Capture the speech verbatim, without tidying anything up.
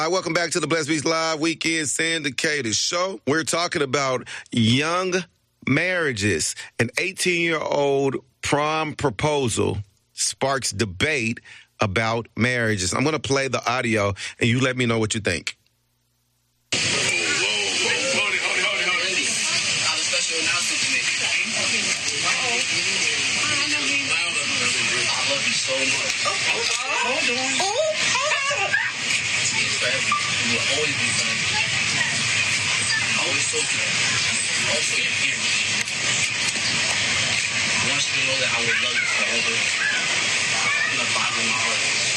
Hi, welcome back to the Blessed Beast Live Weekend Syndicated Show. We're talking about young marriages. An eighteen-year-old prom proposal sparks debate about marriages. I'm going to play the audio, and you let me know what you think. So much. Oh, hold on. Oh, oh. Forever. You will always be forever. Always so good. Also, your parents. I want you to know that I will love you forever. From the bottom of my heart.